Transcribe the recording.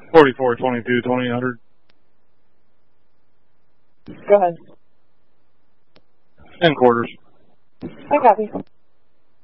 4422 2800. Go ahead. 10 quarters. I copy.